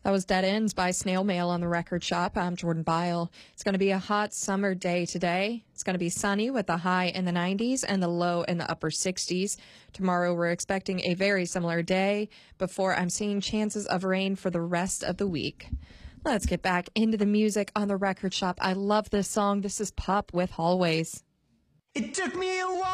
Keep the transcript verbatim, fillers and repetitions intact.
That was Dead Ends by Snail Mail on the Record Shop. I'm Jordan Byle. It's going to be a hot summer day today. It's going to be sunny with the high in the nineties and the low in the upper sixties. Tomorrow we're expecting a very similar day before I'm seeing chances of rain for the rest of the week. Let's get back into the music on the Record Shop. I love this song. This is Pup with Hallways. It took me a while.